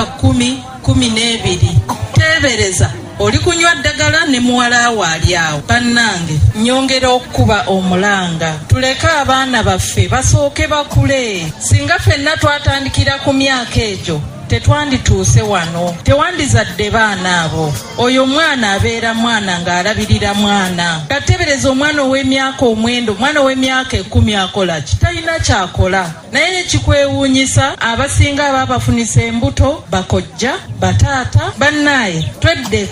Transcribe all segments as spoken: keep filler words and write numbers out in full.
kumi kumi n'ebiri tebereza oli kunywa ddagala ne muwala wali awo. Bannange nyongera okuba omulanga, tuleke abaana baffe basooke bakule. Singa ffenna twatandikira ku myaka egyo tetwandituuse wano, tewandizadde baana abo. Oyo mwana abeera mwana ng'alabirira mwana. Katebereza omwana ow'emyaka omwenda, omwana ow'emyaka ekkumi akola ki? Talina kyakola. Naye ne kikwewuunyisa abasinga abaabafunisa embuto bakojja bataata. Bannaaye twedde.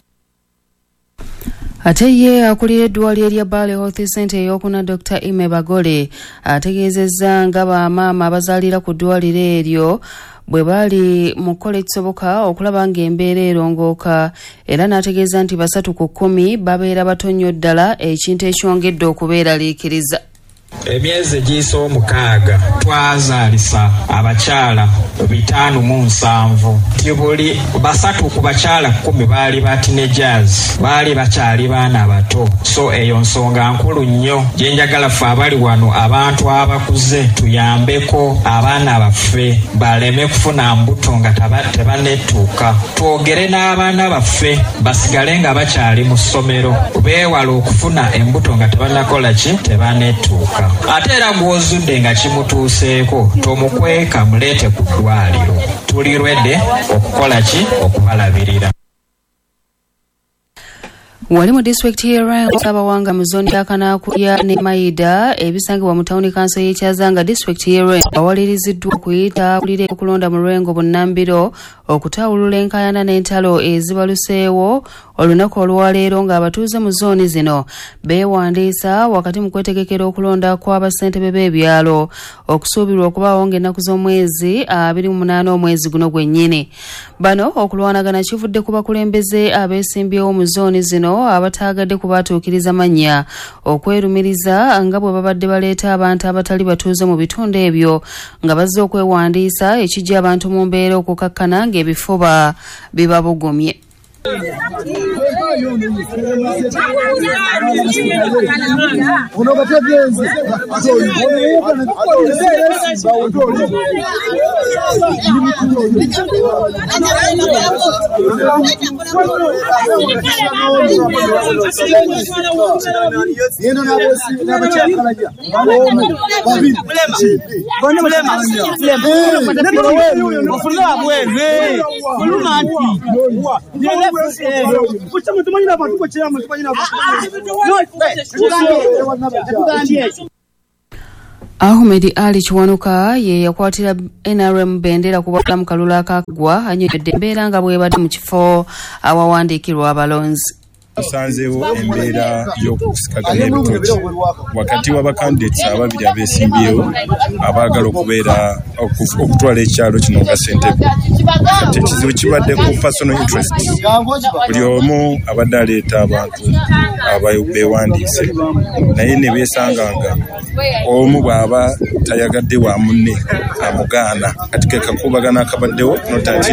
Ate ye akulira eddwaliro erya Bale Health Center ey'okuna Doctor Ime Bagole ategeezezza nga bamaama abazaalira ku ddwaliro eryo bwe bali mu kukola ekisoboka okulaba ng'embeera erongooka, era n'ategeeza nti basatu ku kkumi babeera bato nnyo ddala, ekintu ekyongedde okubeeraliikiriza. Emyezi egiyisa omukaaga twazaalisa abakyala bitaano mu nsanvu. Buli basatu ku bakyala kkumi baali ba teenagers, baali bakyali baana bato. So eyo nsonga nkulu nnyo gye njagala ffe abali wano abantu abakuze tuyambeko abaana baffe baleme kufuna mbuto nga tebannetuuka. Twogere n'abaana baffe basigale nga bakyali mu ssomero, beewala okufuna embuto nga tebannakola ki, tebannetuuka. Ate era gw'ozudde nga kimutuuseeko tomukweka, muleete ku ddwaliro. Tuli lwedde okukola ki, okubalabirira. Wali mu disitulikiti y'e Sabawanga mu zooni ya Kanaakulya ne Maida ebisangibwa mu tawuni kanso y'ekyazanga disitulikiti y'e awaliriziddwa okuyita kulire okulonda mu lwengo bunnambiro okutawulula enkaayana n'entalo ezibaluseewo olunaku olwaleero ng'abatuuze mu zooni zino beewandiisa wakati mu kwetegekera okulonda kw'abasentebe b'ebyalo okusuubirwa okubaawo ng'ennaku z'omwezi abiri mu munaana omwezi guno gwennyini. Bano okulwanagana kivudde ku bakulembeze abeesimbyewo mu zooni zino abataagadde kubaatuukiriza mannya okwerumiriza nga bwe babadde baleeta abantu abatali batuuze mu bitundu ebyo nga bazze okwewandiisa ekijja abantu mu mbeera okukakkana ng'ebifuba bibabugumye. Ahmed Ali Kiwanuka ye yakwatira N R M bendera kubala mu kalulu akagwa anyonyodde embeera nga bwebadde mu kifo awawandiikirwa abalonzi. Tusanzeewo embeera y'okusikagana ebitoki wakati w'abakandidates ababiri abeesimbyewo abaagala okubeera okutwala ekyalo kino nga ssentebe. Kati ekizibu kibadde ku personal interest. Buli omu abadde aleeta abantu abeewandiise naye ne beesanganga omu bw'aba tayagadde wa munne amugaana. Kati ke kakubagana akabaddewo notati